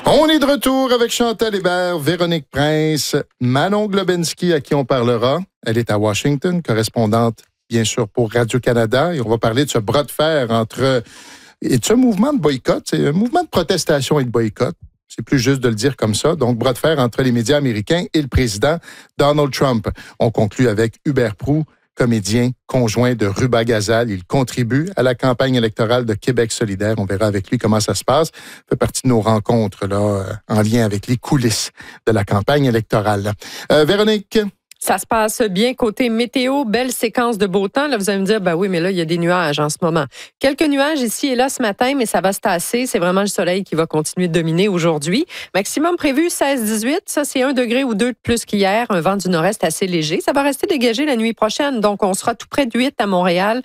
On est de retour avec Chantal Hébert, Véronique Prince, Manon Globensky, à qui on parlera. Elle est à Washington, correspondante, bien sûr, pour Radio-Canada. Et on va parler de ce bras de fer entre... Et de ce mouvement de boycott. C'est un mouvement de protestation et de boycott. C'est plus juste de le dire comme ça. Donc, bras de fer entre les médias américains et le président Donald Trump. On conclut avec Hubert Proulx, comédien conjoint de Ruba Gazal. Il contribue à la campagne électorale de Québec solidaire. On verra avec lui comment ça se passe. Ça fait partie de nos rencontres là, en lien avec les coulisses de la campagne électorale. Véronique? Ça se passe bien côté météo, belle séquence de beau temps. Là, vous allez me dire, ben oui, mais là, il y a des nuages en ce moment. Quelques nuages ici et là ce matin, mais ça va se tasser. C'est vraiment le soleil qui va continuer de dominer aujourd'hui. Maximum prévu 16-18. Ça, c'est 1 degré ou 2 de plus qu'hier. Un vent du nord-est assez léger. Ça va rester dégagé la nuit prochaine. Donc, on sera tout près de 8 à Montréal.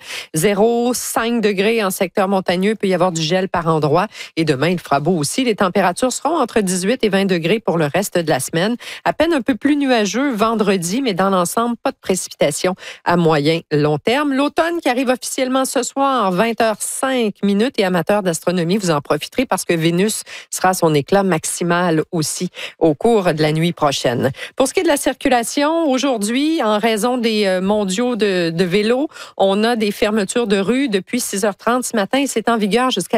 0,5 degrés en secteur montagneux. Il peut y avoir du gel par endroit. Et demain, il fera beau aussi. Les températures seront entre 18 et 20 degrés pour le reste de la semaine. À peine un peu plus nuageux vendredi, mais dans l'ensemble, pas de précipitations à moyen long terme. L'automne qui arrive officiellement ce soir, 20h05 et amateurs d'astronomie, vous en profiterez parce que Vénus sera à son éclat maximal aussi au cours de la nuit prochaine. Pour ce qui est de la circulation, aujourd'hui, en raison des mondiaux de vélo, on a des fermetures de rue depuis 6h30 ce matin et c'est en vigueur jusqu'à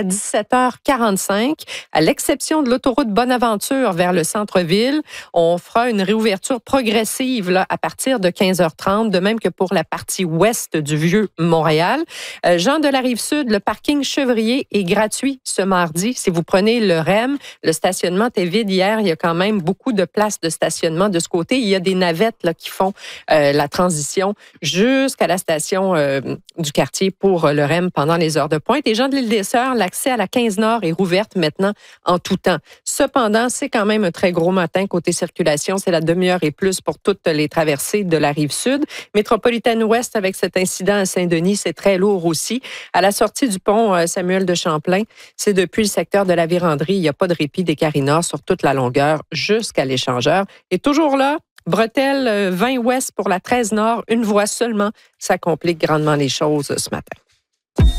17h45. À l'exception de l'autoroute Bonaventure vers le centre-ville, on fera une réouverture progressive là, à partir de 15h30, de même que pour la partie ouest du Vieux-Montréal. Gens de la Rive-Sud, le parking Chevrier est gratuit ce mardi. Si vous prenez le REM, le stationnement était vide hier. Il y a quand même beaucoup de places de stationnement de ce côté. Il y a des navettes là, qui font la transition jusqu'à la station du quartier pour le REM pendant les heures de pointe. Et gens de l'île des Sœurs, l'accès à la 15 Nord est rouverte maintenant en tout temps. Cependant, c'est quand même un très gros matin côté circulation. C'est la demi-heure et plus pour toutes les traversées de la Rive-Sud. Métropolitaine Ouest, avec cet incident à Saint-Denis, c'est très lourd aussi. À la sortie du pont Samuel de Champlain, c'est depuis le secteur de la Vérandrie. Il n'y a pas de répit des Carins sur toute la longueur jusqu'à l'échangeur. Et toujours là, bretelle 20 Ouest pour la 13 Nord, une voie seulement. Ça complique grandement les choses ce matin.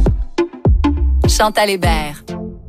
Chantal Hébert.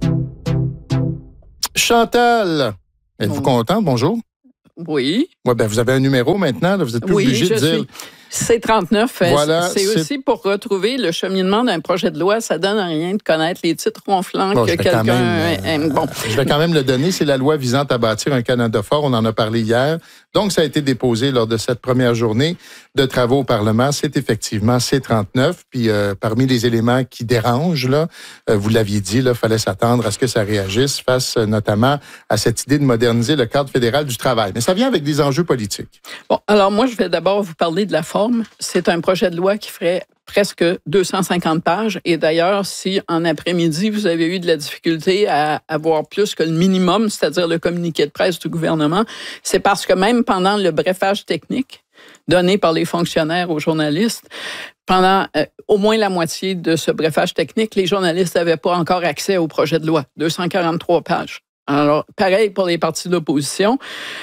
Chantal, êtes-vous contente? Bonjour. Oui. Ouais, ben vous avez un numéro maintenant, là, vous êtes plus obligé de dire. C39, voilà, c'est aussi pour retrouver le cheminement d'un projet de loi. Ça donne rien de connaître les titres ronflants que quelqu'un aime. Bon. Je vais quand même le donner. C'est la loi visant à bâtir un Canada fort. On en a parlé hier. Donc, ça a été déposé lors de cette première journée de travaux au Parlement. C'est effectivement C39. Puis, parmi les éléments qui dérangent, là, vous l'aviez dit, il fallait s'attendre à ce que ça réagisse face notamment à cette idée de moderniser le cadre fédéral du travail. Mais ça vient avec des enjeux politiques. Bon, alors moi, je vais d'abord vous parler de la forme. C'est un projet de loi qui ferait presque 250 pages. Et d'ailleurs, si en après-midi, vous avez eu de la difficulté à avoir plus que le minimum, c'est-à-dire le communiqué de presse du gouvernement, c'est parce que même pendant le brefage technique donné par les fonctionnaires aux journalistes, pendant au moins la moitié de ce brefage technique, les journalistes n'avaient pas encore accès au projet de loi. 243 pages. Alors, pareil pour les partis d'opposition.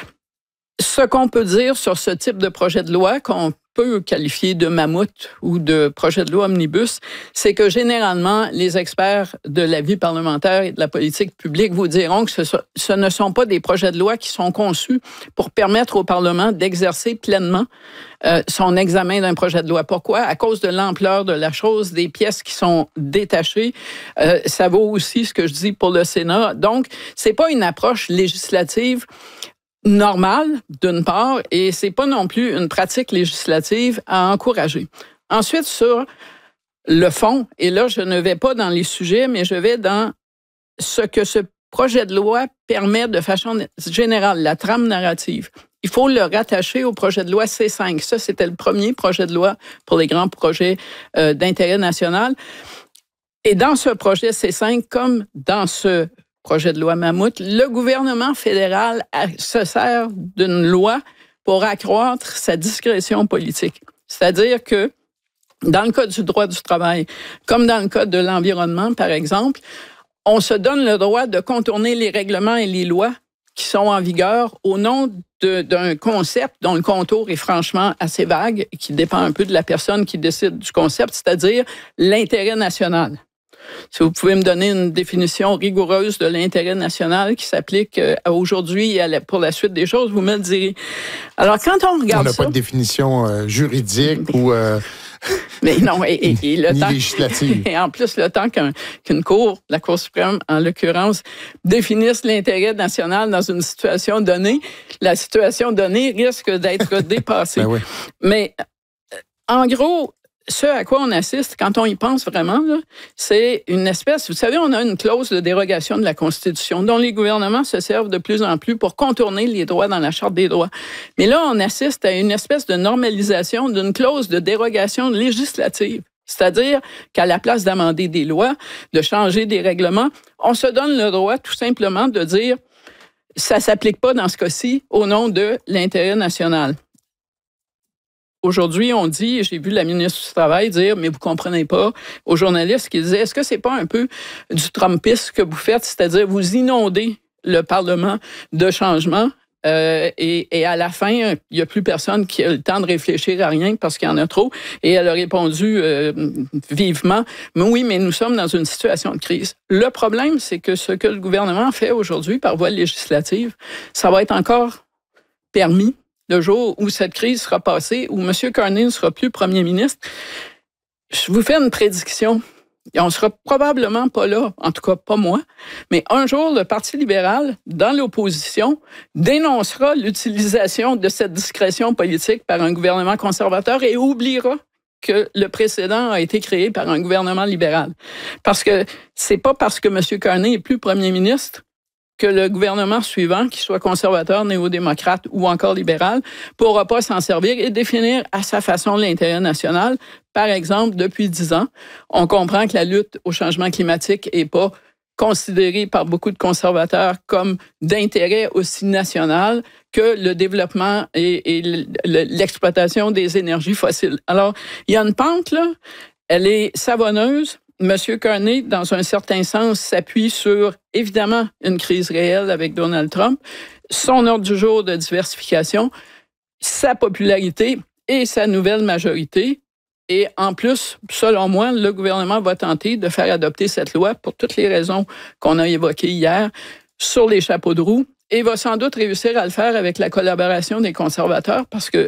Ce qu'on peut dire sur ce type de projet de loi, qu'on peut qualifier de mammouth ou de projet de loi omnibus, c'est que généralement, les experts de la vie parlementaire et de la politique publique vous diront que ce ne sont pas des projets de loi qui sont conçus pour permettre au Parlement d'exercer pleinement son examen d'un projet de loi. Pourquoi? À cause de l'ampleur de la chose, des pièces qui sont détachées. Ça vaut aussi ce que je dis pour le Sénat. Donc, c'est pas une approche législative normal, d'une part, et c'est pas non plus une pratique législative à encourager. Ensuite, sur le fond, et là, je ne vais pas dans les sujets, mais je vais dans ce que ce projet de loi permet de façon générale, la trame narrative. Il faut le rattacher au projet de loi C5. Ça, c'était le premier projet de loi pour les grands projets d'intérêt national. Et dans ce projet C5, comme dans ce projet de loi Mammouth, le gouvernement fédéral se sert d'une loi pour accroître sa discrétion politique. C'est-à-dire que, dans le cas du droit du travail, comme dans le cas de l'environnement, par exemple, on se donne le droit de contourner les règlements et les lois qui sont en vigueur au nom d'un concept dont le contour est franchement assez vague et qui dépend un peu de la personne qui décide du concept, c'est-à-dire l'intérêt national. Si vous pouvez me donner une définition rigoureuse de l'intérêt national qui s'applique aujourd'hui et pour la suite des choses, vous me le direz. Alors, quand on regarde ça... On n'a pas de définition juridique ou... Mais non, et le ni temps, législative. Et en plus, le temps qu'une cour, la Cour suprême en l'occurrence, définisse l'intérêt national dans une situation donnée, la situation donnée risque d'être dépassée. Ben oui. Mais en gros, ce à quoi on assiste, quand on y pense vraiment, là, c'est une espèce... Vous savez, on a une clause de dérogation de la Constitution dont les gouvernements se servent de plus en plus pour contourner les droits dans la Charte des droits. Mais là, on assiste à une espèce de normalisation d'une clause de dérogation législative. C'est-à-dire qu'à la place d'amender des lois, de changer des règlements, on se donne le droit tout simplement de dire ça ne s'applique pas dans ce cas-ci au nom de l'intérêt national. Aujourd'hui, on dit, j'ai vu la ministre du Travail dire, mais vous comprenez pas, aux journalistes qui disaient, est-ce que c'est pas un peu du Trumpisme que vous faites, c'est-à-dire vous inondez le Parlement de changements et à la fin, il n'y a plus personne qui a le temps de réfléchir à rien parce qu'il y en a trop. Et elle a répondu vivement, mais oui, mais nous sommes dans une situation de crise. Le problème, c'est que ce que le gouvernement fait aujourd'hui par voie législative, ça va être encore permis le jour où cette crise sera passée, où M. Carney ne sera plus premier ministre. Je vous fais une prédiction. Et on ne sera probablement pas là, en tout cas pas moi, mais un jour, le Parti libéral, dans l'opposition, dénoncera l'utilisation de cette discrétion politique par un gouvernement conservateur et oubliera que le précédent a été créé par un gouvernement libéral. Parce que c'est pas parce que M. Carney est plus premier ministre que le gouvernement suivant, qu'il soit conservateur, néo-démocrate ou encore libéral, pourra pas s'en servir et définir à sa façon l'intérêt national. Par exemple, depuis 10 ans, on comprend que la lutte au changement climatique est pas considérée par beaucoup de conservateurs comme d'intérêt aussi national que le développement et l'exploitation des énergies fossiles. Alors, il y a une pente, là, elle est savonneuse. M. Carney, dans un certain sens, s'appuie sur, évidemment, une crise réelle avec Donald Trump, son ordre du jour de diversification, sa popularité et sa nouvelle majorité. Et en plus, selon moi, le gouvernement va tenter de faire adopter cette loi pour toutes les raisons qu'on a évoquées hier sur les chapeaux de roue et va sans doute réussir à le faire avec la collaboration des conservateurs parce que